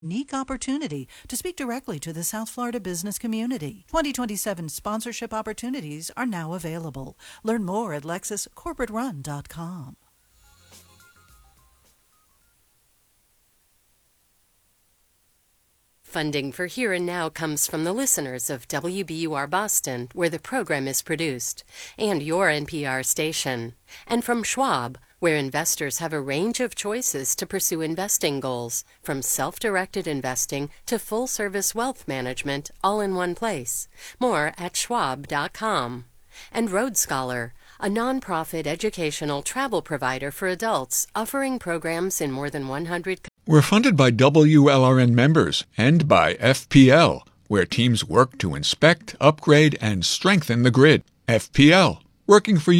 Unique opportunity to speak directly to the South Florida business community. 2027 sponsorship opportunities are now available. Learn more at lexuscorporaterun.com. Funding for Here and Now comes from the listeners of WBUR Boston, where the program is produced, and your NPR station, and from Schwab, where investors have a range of choices to pursue investing goals, from self-directed investing to full-service wealth management, all in one place. More at schwab.com. And Road Scholar, a nonprofit educational travel provider for adults offering programs in more than 100 countries. We're funded by WLRN members and by FPL, where teams work to inspect, upgrade, and strengthen the grid. FPL, working for you.